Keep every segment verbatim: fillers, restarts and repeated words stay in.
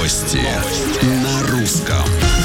Новости на русском.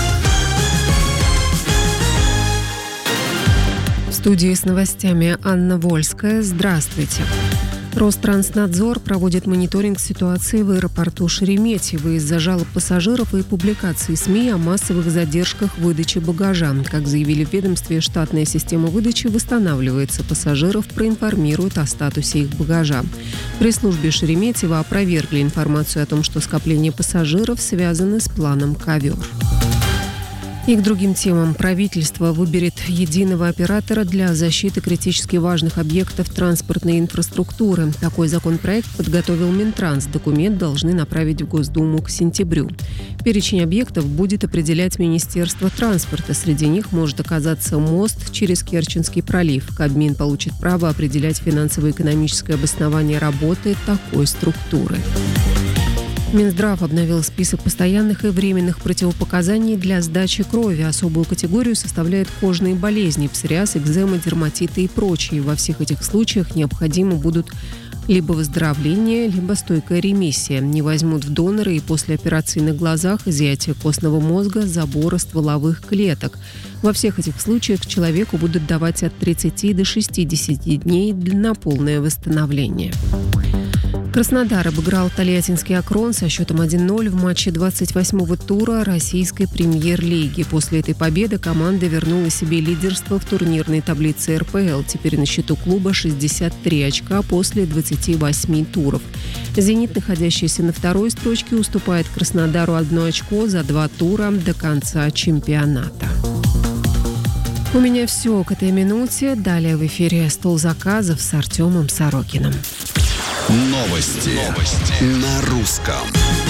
В студии с новостями Анна Вольская. Здравствуйте. Ространснадзор проводит мониторинг ситуации в аэропорту Шереметьево из-за жалоб пассажиров и публикаций СМИ о массовых задержках выдачи багажа. Как заявили в ведомстве, штатная система выдачи восстанавливается. Пассажиров проинформируют о статусе их багажа. В пресс-службе Шереметьево опровергли информацию о том, что скопление пассажиров связано с планом «Ковер». И к другим темам. Правительство выберет единого оператора для защиты критически важных объектов транспортной инфраструктуры. Такой законопроект подготовил Минтранс. Документ должны направить в Госдуму к сентябрю. Перечень объектов будет определять Министерство транспорта. Среди них может оказаться мост через Керченский пролив. Кабмин получит право определять финансово-экономическое обоснование работы такой структуры. Минздрав обновил список постоянных и временных противопоказаний для сдачи крови. Особую категорию составляют кожные болезни, псориаз, экзема, дерматиты и прочие. Во всех этих случаях необходимы будут либо выздоровление, либо стойкая ремиссия. Не возьмут в доноры и после операции на глазах, изъятия костного мозга, забора стволовых клеток. Во всех этих случаях человеку будут давать от тридцати до шестидесяти дней на полное восстановление. Краснодар обыграл Тольяттинский «Акрон» со счетом один ноль в матче двадцать восьмого тура российской премьер-лиги. После этой победы команда вернула себе лидерство в турнирной таблице эр пэ эл. Теперь на счету клуба шестьдесят три очка после двадцати восьми туров. «Зенит», находящийся на второй строчке, уступает Краснодару одно очко за два тура до конца чемпионата. У меня все к этой минуте. Далее в эфире «Стол заказов» с Артемом Сорокиным. Новости, Новости на русском.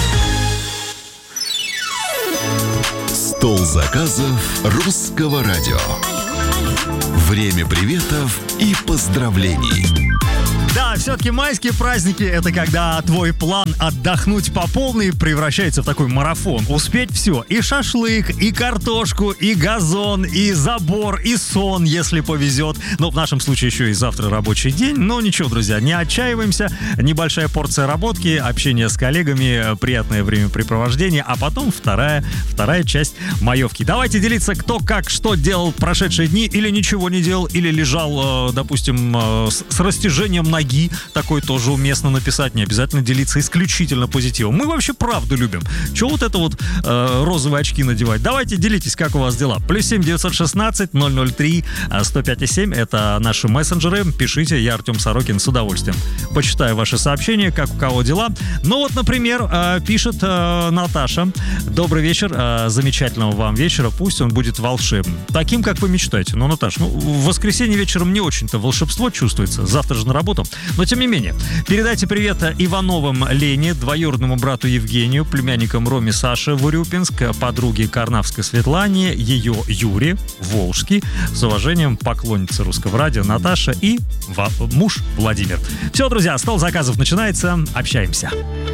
Стол заказов русского радио. Время приветов и поздравлений. Да, все-таки майские праздники — это когда твой план отдохнуть по полной превращается в такой марафон. Успеть все. И шашлык, и картошку, и газон, и забор, и сон, если повезет. Но в нашем случае еще и завтра рабочий день. Но ничего, друзья, не отчаиваемся. Небольшая порция работки, общение с коллегами, приятное времяпрепровождение, а потом вторая, вторая часть маевки. Давайте делиться, кто как что делал в прошедшие дни, или ничего не делал, или лежал, допустим, с растяжением ноги. Такой тоже уместно написать, не обязательно делиться исключительно позитивом. Мы вообще правду любим. Чего вот это вот э, розовые очки надевать? Давайте делитесь, как у вас дела. Плюс семь девятьсот шестнадцать ноль ноль три сто пять семь. Это наши мессенджеры. Пишите, я Артем Сорокин, с удовольствием почитаю ваши сообщения, как у кого дела. Ну вот, например, э, пишет э, Наташа. Добрый вечер, э, замечательного вам вечера. Пусть он будет волшебным. Таким, как вы мечтаете. Ну, Наташа, ну, в воскресенье вечером не очень-то волшебство чувствуется. Завтра же на работу. Но, тем не менее, передайте привет Ивановым Лене, двоюродному брату Евгению, племянникам Роме Саше в Урюпинск, подруге Карнавской Светлане, ее Юре, Волжский. С уважением, поклонница русского радио Наташа и ва- муж Владимир. Все, друзья, стол заказов начинается. Общаемся.